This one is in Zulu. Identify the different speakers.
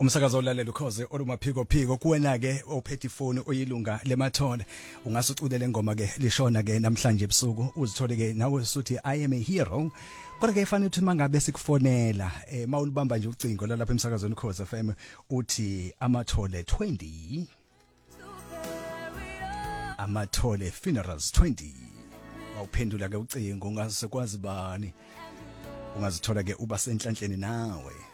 Speaker 1: Umsakazo olalela ukhoze olumaphiko phiko kuwena ke ophethe ifoni oyilunga lemathole ungase ucule lengoma ke lishona ke namhlanje ebusuku uzithole ke nawe usuthi I am a hero kodwa ke fanele ukuthi mangabe sikufonela mawulibamba nje ucingo la lapha emsakazweni ukhoze FM uthi amathole 20 amathole funerals 20 awuphendula ke ucingo ungase kwazi bani ungazithola ke uba senhlanhleni nawe